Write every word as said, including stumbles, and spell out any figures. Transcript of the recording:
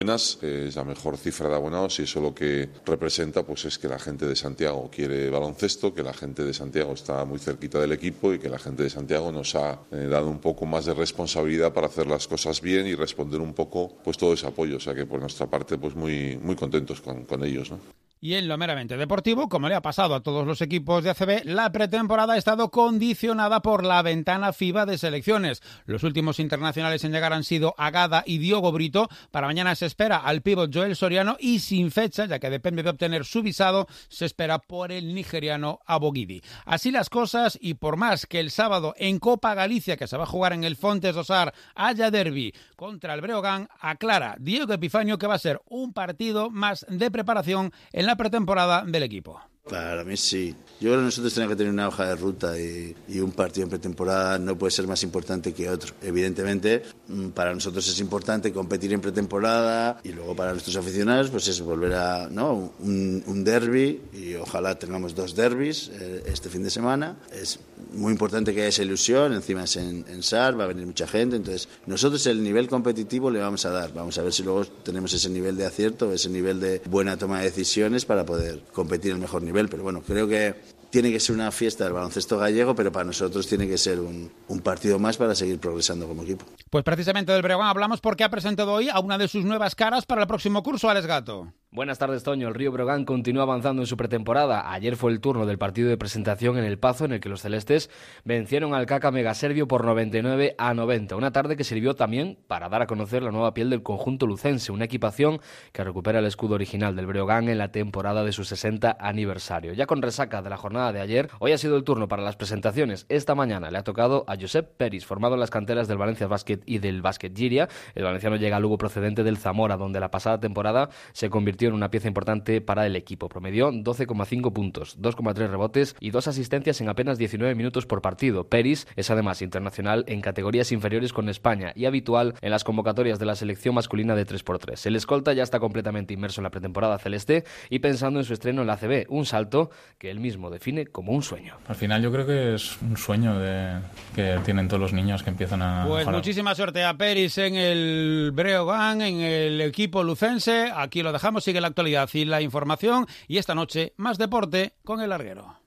Es la mejor cifra de abonados y eso lo que representa pues es que la gente de Santiago quiere baloncesto, que la gente de Santiago está muy cerquita del equipo y que la gente de Santiago nos ha eh, dado un poco más de responsabilidad para hacer las cosas bien y responder un poco pues todo ese apoyo, o sea que por nuestra parte pues muy, muy contentos con, con ellos, ¿no? Y en lo meramente deportivo, como le ha pasado a todos los equipos de A C B, la pretemporada ha estado condicionada por la ventana FIBA de selecciones. Los últimos internacionales en llegar han sido Agada y Diogo Brito. Para mañana se espera al pívot Joel Soriano y sin fecha, ya que depende de obtener su visado, se espera por el nigeriano Abogidi. Así las cosas, y por más que el sábado en Copa Galicia, que se va a jugar en el Fontes do Sar, haya derbi contra el Breogán, aclara Diego Epifanio que va a ser un partido más de preparación en la pretemporada del equipo. Para mí sí. Yo creo que nosotros tenemos que tener una hoja de ruta y, y un partido en pretemporada no puede ser más importante que otro. Evidentemente, para nosotros es importante competir en pretemporada y luego para nuestros aficionados pues es volver a ¿no? un, un derbi y ojalá tengamos dos derbis eh, este fin de semana. Es muy importante que haya esa ilusión, encima es en, en S A R, va a venir mucha gente, entonces nosotros el nivel competitivo le vamos a dar. Vamos a ver si luego tenemos ese nivel de acierto, ese nivel de buena toma de decisiones para poder competir en el mejor nivel. Pero bueno, creo que tiene que ser una fiesta del baloncesto gallego, pero para nosotros tiene que ser un, un partido más para seguir progresando como equipo. Pues precisamente del Breogán hablamos porque ha presentado hoy a una de sus nuevas caras para el próximo curso, Alex Gato. Buenas tardes, Toño. El Río Breogán continúa avanzando en su pretemporada. Ayer fue el turno del partido de presentación en El Pazo, en el que los celestes vencieron al Caca Megaserbio por noventa y nueve a noventa. Una tarde que sirvió también para dar a conocer la nueva piel del conjunto lucense, una equipación que recupera el escudo original del Breogán en la temporada de su sesenta aniversario. Ya con resaca de la jornada de ayer, hoy ha sido el turno para las presentaciones. Esta mañana le ha tocado a Josep Peris, formado en las canteras del Valencia Basket y del Basket Giria. El valenciano llega a Lugo procedente del Zamora, donde la pasada temporada se convirtió en una pieza importante para el equipo. Promedió doce coma cinco puntos, dos coma tres rebotes y dos asistencias en apenas diecinueve minutos por partido. Peris es además internacional en categorías inferiores con España y habitual en las convocatorias de la selección masculina de tres por tres. El escolta ya está completamente inmerso en la pretemporada celeste y pensando en su estreno en la A C B, un salto que él mismo define como un sueño. Al final yo creo que es un sueño de, que tienen todos los niños que empiezan a... Pues ojalá. Muchísima suerte a Peris en el Breogán, en el equipo lucense. Aquí lo dejamos, sigue la actualidad y la información, y esta noche más deporte con El Larguero.